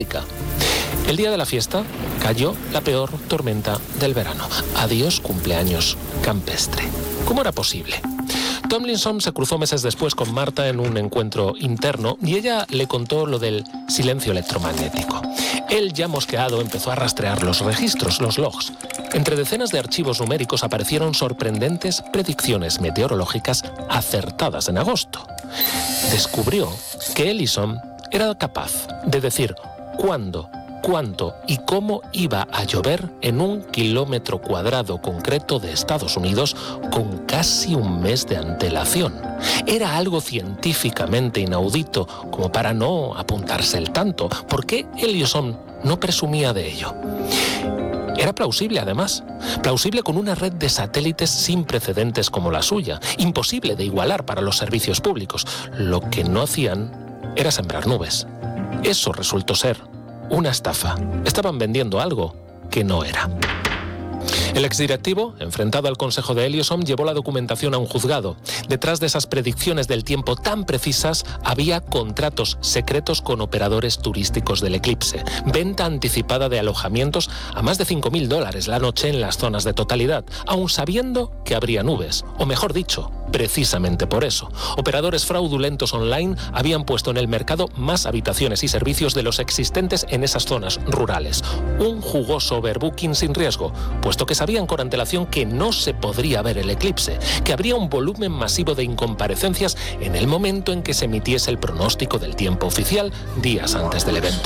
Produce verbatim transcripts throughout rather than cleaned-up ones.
El día de la fiesta cayó la peor tormenta del verano. Adiós cumpleaños campestre. ¿Cómo era posible? Tomlinson se cruzó meses después con Marta en un encuentro interno y ella le contó lo del silencio electromagnético. Él, ya mosqueado, empezó a rastrear los registros, los logs. Entre decenas de archivos numéricos aparecieron sorprendentes predicciones meteorológicas acertadas en agosto. Descubrió que Ellison era capaz de decir cuándo, cuánto y cómo iba a llover en un kilómetro cuadrado concreto de Estados Unidos con casi un mes de antelación. Era algo científicamente inaudito como para no apuntarse el tanto. ¿Por qué Ellison no presumía de ello? Era plausible, además. Plausible con una red de satélites sin precedentes como la suya. Imposible de igualar para los servicios públicos. Lo que no hacían era sembrar nubes. Eso resultó ser una estafa. Estaban vendiendo algo que no era. El exdirectivo, enfrentado al consejo de Ellison, llevó la documentación a un juzgado. Detrás de esas predicciones del tiempo tan precisas había contratos secretos con operadores turísticos del eclipse, venta anticipada de alojamientos a más de cinco mil dólares la noche en las zonas de totalidad, aun sabiendo que habría nubes, o mejor dicho, precisamente por eso. Operadores fraudulentos online habían puesto en el mercado más habitaciones y servicios de los existentes en esas zonas rurales. Un jugoso overbooking sin riesgo, puesto que sabían con antelación que no se podría ver el eclipse, que habría un volumen masivo de incomparecencias en el momento en que se emitiese el pronóstico del tiempo oficial días antes del evento.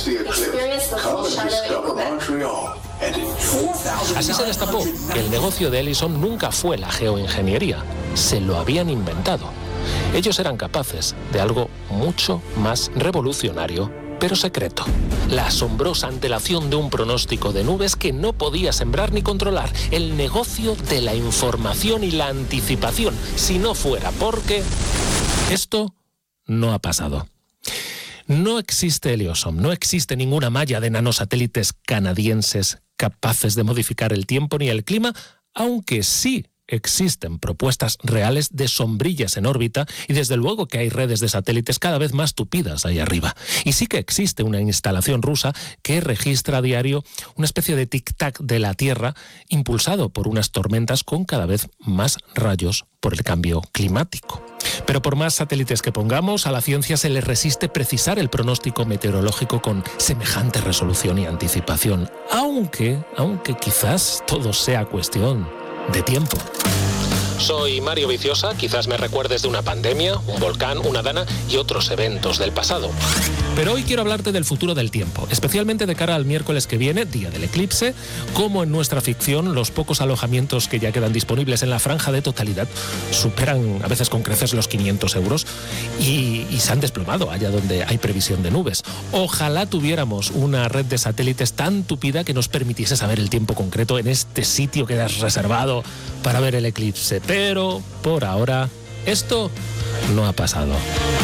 Así se destapó que el negocio de Ellison nunca fue la geoingeniería, se lo habían inventado. Ellos eran capaces de algo mucho más revolucionario, pero secreto. La asombrosa antelación de un pronóstico de nubes que no podía sembrar ni controlar. El negocio de la información y la anticipación, si no fuera porque esto no ha pasado. No existe Ellison, no existe ninguna malla de nanosatélites canadienses capaces de modificar el tiempo ni el clima, aunque sí existen propuestas reales de sombrillas en órbita y desde luego que hay redes de satélites cada vez más tupidas ahí arriba. Y sí que existe una instalación rusa que registra a diario una especie de tic-tac de la Tierra impulsado por unas tormentas con cada vez más rayos por el cambio climático. Pero por más satélites que pongamos, a la ciencia se le resiste precisar el pronóstico meteorológico con semejante resolución y anticipación, aunque, aunque quizás todo sea cuestión de tiempo. Soy Mario Viciosa, quizás me recuerdes de una pandemia, un volcán, una dana y otros eventos del pasado. Pero hoy quiero hablarte del futuro del tiempo, especialmente de cara al miércoles que viene, día del eclipse, como en nuestra ficción los pocos alojamientos que ya quedan disponibles en la franja de totalidad superan a veces con creces los quinientos euros y, y se han desplomado allá donde hay previsión de nubes. Ojalá tuviéramos una red de satélites tan tupida que nos permitiese saber el tiempo concreto en este sitio que has reservado para ver el eclipse. Pero por ahora esto no ha pasado.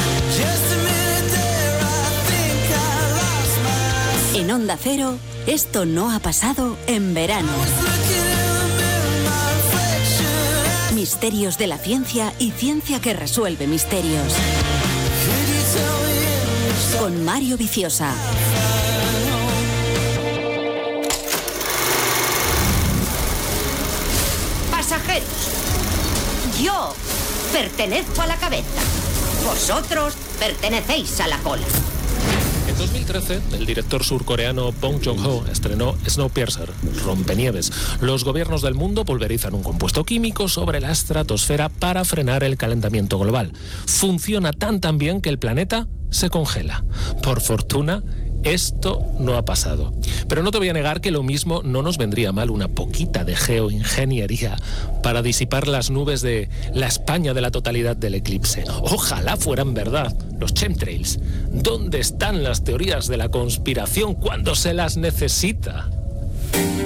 En Onda Cero, esto no ha pasado en verano. Misterios de la ciencia y ciencia que resuelve misterios. Con Mario Viciosa. Pasajeros, yo pertenezco a la cabeza. Vosotros pertenecéis a la cola. En dos mil trece, el director surcoreano Bong Joon-ho estrenó Snowpiercer, Rompenieves. Los gobiernos del mundo pulverizan un compuesto químico sobre la estratosfera para frenar el calentamiento global. Funciona tan tan bien que el planeta se congela. Por fortuna, esto no ha pasado. Pero no te voy a negar que lo mismo no nos vendría mal una poquita de geoingeniería para disipar las nubes de la España de la totalidad del eclipse. Ojalá fueran verdad los chemtrails. ¿Dónde están las teorías de la conspiración cuando se las necesita?